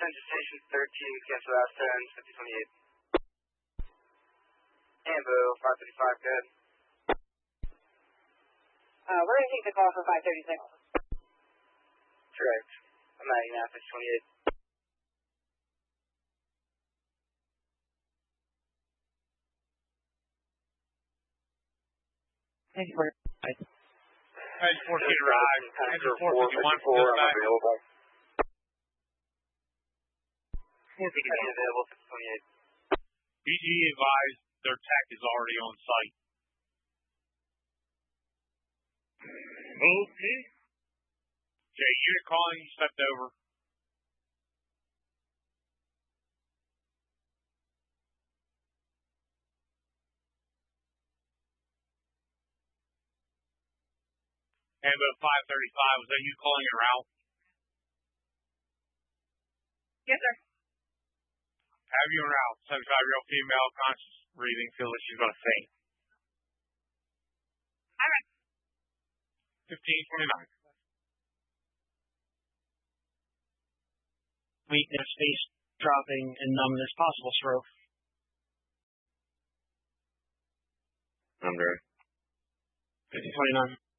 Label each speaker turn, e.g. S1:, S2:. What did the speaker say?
S1: 10 to station 13, cancel out 10, 5028. Ambo, 535, good.
S2: We're going to take the call for 536.
S1: Correct. I'm at you now, 5028.
S2: Thank you for your ride.
S3: 14 arrived. 451 for
S1: I'm available.
S3: 451.
S1: Available, 5028.
S3: BG advised their tech is already on site. Okay. Jay, unit calling, you stepped over. Ambo 535, was that you calling en route?
S2: Yes, sir.
S3: Have you en route. 75-year-old female, conscious breathing, feel that she's going to faint.
S2: All right.
S3: 1529.
S2: Weakness, face dropping, and numbness, possible stroke.
S1: Number
S2: 5029.